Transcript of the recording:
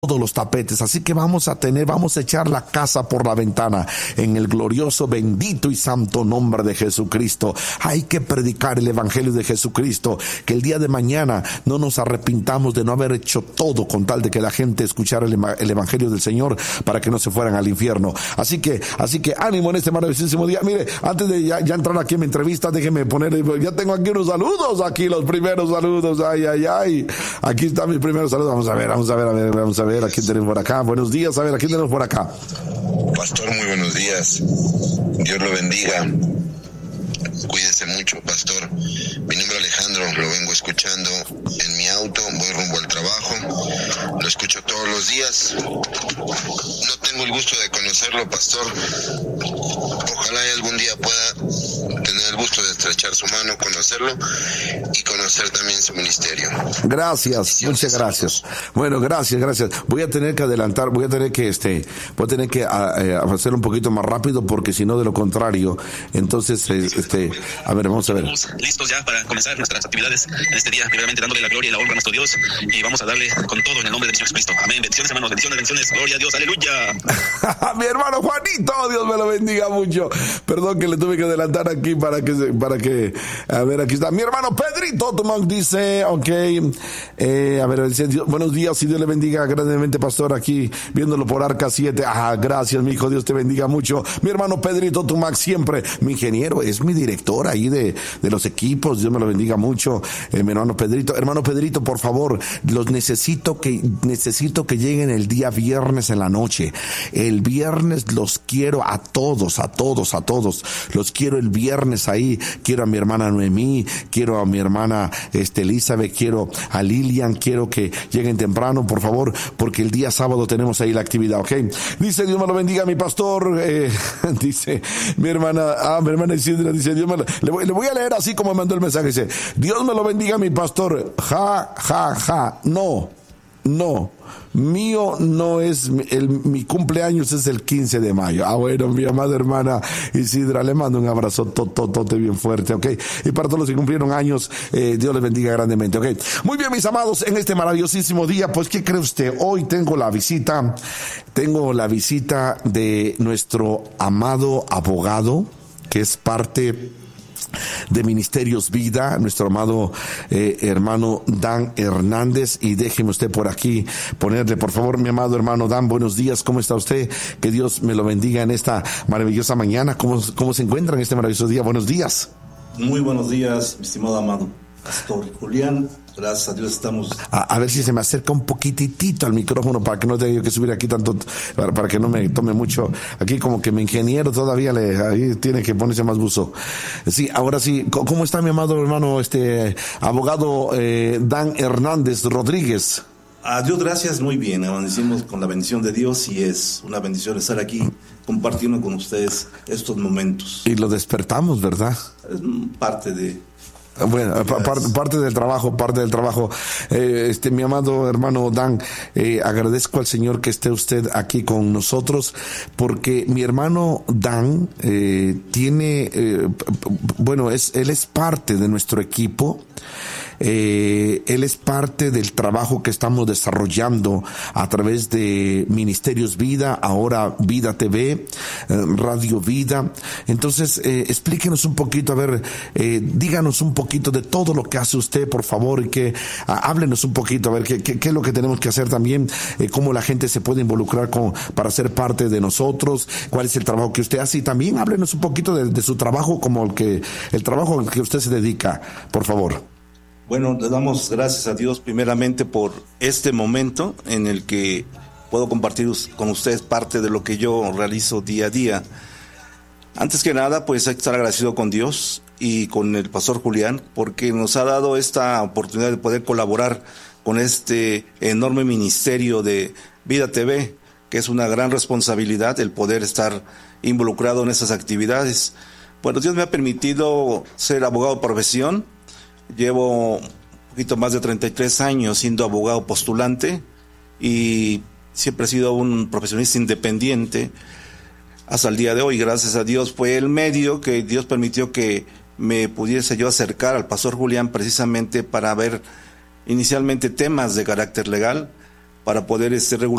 todos los tapetes, así que vamos a echar la casa por la ventana en el glorioso, bendito y santo nombre de Jesucristo. Hay que predicar el evangelio de Jesucristo, que el día de mañana no nos arrepintamos de no haber hecho todo con tal de que la gente escuchara el evangelio del Señor para que no se fueran al infierno. Así que ánimo en este maravillosísimo día. Mire, antes de ya entrar aquí en mi entrevista, déjeme poner, ya tengo aquí unos saludos, aquí los primeros saludos, ay, aquí están mis primeros saludos. Vamos a ver, ¿a quién tenemos por acá? Buenos días, a ver, ¿a quién tenemos por acá? Pastor, muy buenos días. Dios lo bendiga. Cuídese mucho, pastor. Mi nombre es Alejandro, lo vengo escuchando en mi auto, voy rumbo al trabajo, lo escucho todos los días. No tengo el gusto de conocerlo, pastor. Ojalá y algún día pueda tener el gusto de estrechar su mano, conocerlo y conocer también su ministerio. Gracias, muchas gracias. Bueno, gracias. Voy a tener que adelantar, voy a tener que hacer un poquito más rápido, porque si no, de lo contrario, entonces, a ver, vamos a ver. Estamos listos ya para comenzar nuestras actividades en este día, primeramente dándole la gloria y la honra a nuestro Dios, y vamos a darle con todo en el nombre de Jesucristo. Amén. Bendiciones, hermanos, bendiciones, gloria a Dios, aleluya. Mi hermano Juanito, Dios me lo bendiga mucho. Perdón que le tuve que adelantar aquí para que, a ver, aquí está. Mi hermano Pedrito Tumac dice, a ver, dice, buenos días y Dios le bendiga grandemente, pastor, aquí viéndolo por Arca 7. Gracias, mi hijo, Dios te bendiga mucho. Mi hermano Pedrito Tumac, siempre mi ingeniero, es mi director ahí de los equipos, Dios me lo bendiga mucho. Mi hermano Pedrito, por favor, necesito que lleguen el día viernes en la noche. El viernes los quiero a todos, los quiero el viernes ahí. Quiero a mi hermana Noemí, quiero a mi hermana Elizabeth, quiero a Lilian, quiero que lleguen temprano, por favor, porque el día sábado tenemos ahí la actividad, ¿ok? Dice, Dios me lo bendiga, mi pastor, dice mi hermana Isidra, dice, le voy a leer así como me mandó el mensaje, dice, Dios me lo bendiga, mi pastor, no, mío no es, mi cumpleaños es el 15 de mayo. Bueno, mi amada hermana Isidra, le mando un abrazo totote bien fuerte, ¿ok? Y para todos los que cumplieron años, Dios les bendiga grandemente, ¿ok? Muy bien, mis amados, en este maravillosísimo día, pues, ¿qué cree usted? Hoy tengo la visita de nuestro amado abogado, que es parte de Ministerios Vida, nuestro amado hermano Dan Hernández. Y déjeme usted por aquí ponerle, por favor, mi amado hermano Dan, buenos días, ¿cómo está usted? Que Dios me lo bendiga en esta maravillosa mañana. ¿Cómo se encuentra en este maravilloso día? Buenos días. Muy buenos días, mi estimado amado Pastor Julián. Gracias a Dios estamos. A ver si se me acerca un poquitito al micrófono para que no tenga yo que subir aquí tanto, para que no me tome mucho. Aquí como que mi ingeniero todavía ahí tiene que ponerse más buzo. Sí, ahora sí. ¿Cómo está mi amado hermano, abogado Dan Hernández Rodríguez? A Dios gracias, muy bien. Amanecimos con la bendición de Dios y es una bendición estar aquí compartiendo con ustedes estos momentos. Y lo despertamos, ¿verdad? Es parte de... Bueno, parte del trabajo, mi amado hermano Dan, agradezco al Señor que esté usted aquí con nosotros, porque mi hermano Dan él es parte de nuestro equipo. Él es parte del trabajo que estamos desarrollando a través de Ministerios Vida, ahora Vida TV, Radio Vida. Entonces, explíquenos un poquito, díganos un poquito de todo lo que hace usted, por favor, y que háblenos un poquito, qué es lo que tenemos que hacer también, cómo la gente se puede involucrar para ser parte de nosotros, cuál es el trabajo que usted hace, y también háblenos un poquito de su trabajo, como el trabajo al que usted se dedica, por favor. Bueno, le damos gracias a Dios primeramente por este momento en el que puedo compartir con ustedes parte de lo que yo realizo día a día. Antes que nada, pues hay que estar agradecido con Dios y con el pastor Julián, porque nos ha dado esta oportunidad de poder colaborar con este enorme ministerio de Vida TV, que es una gran responsabilidad el poder estar involucrado en esas actividades. Bueno, Dios me ha permitido ser abogado de profesión. Llevo un poquito más de 33 años siendo abogado postulante y siempre he sido un profesionista independiente hasta el día de hoy. Gracias a Dios fue el medio que Dios permitió que me pudiese yo acercar al pastor Julián, precisamente para ver inicialmente temas de carácter legal, para poder regular